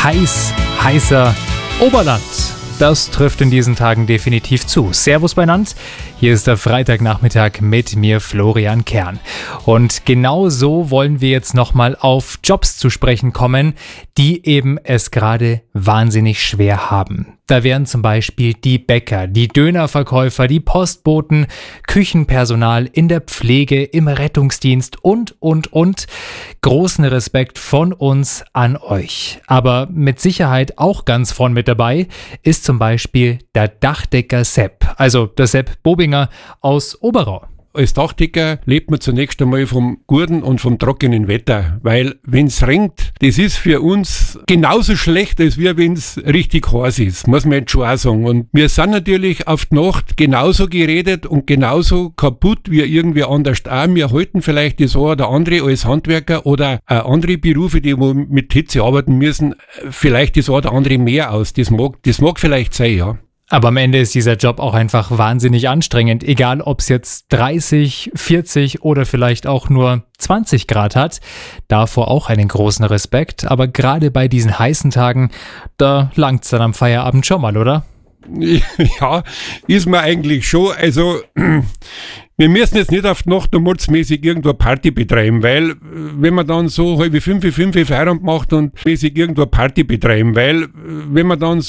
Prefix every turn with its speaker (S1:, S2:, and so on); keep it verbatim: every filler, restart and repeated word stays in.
S1: heiß, heißer Oberland. Das trifft in diesen Tagen definitiv zu. Servus beinand, hier ist der Freitagnachmittag mit mir Florian Kern. Und genau so wollen wir jetzt nochmal auf Jobs zu sprechen kommen, die eben es gerade wahnsinnig schwer haben. Da wären zum Beispiel die Bäcker, die Dönerverkäufer, die Postboten, Küchenpersonal in der Pflege, im Rettungsdienst und, und, und. Großen Respekt von uns an euch. Aber mit Sicherheit auch ganz vorn mit dabei ist zum Beispiel der Dachdecker Sepp, also der Sepp Bobinger aus Oberau.
S2: Als Dachdecker lebt man zunächst einmal vom guten und vom trockenen Wetter, weil wenn es regnet, das ist für uns genauso schlecht, als wenn es richtig heiß ist, muss man jetzt schon auch sagen. Und wir sind natürlich auf die Nacht genauso geredet und genauso kaputt wie irgendwie anders auch. Wir halten vielleicht das eine oder andere als Handwerker oder äh, andere Berufe, die mit Hitze arbeiten müssen, vielleicht das eine oder andere mehr aus. Das mag, das mag vielleicht sein, ja.
S1: Aber am Ende ist dieser Job auch einfach wahnsinnig anstrengend, egal ob es jetzt dreißig, vierzig oder vielleicht auch nur zwanzig Grad hat. Davor auch einen großen Respekt, aber gerade bei diesen heißen Tagen, da langt's dann am Feierabend schon mal, oder?
S2: Ja, ist man eigentlich schon. Also wir müssen jetzt nicht auf die Nacht und mordsmäßig irgendwo eine Party betreiben, weil wenn man dann so halb fünf, fünf Feierabend macht und mäßig irgendwo eine Party betreiben, weil wenn man dann so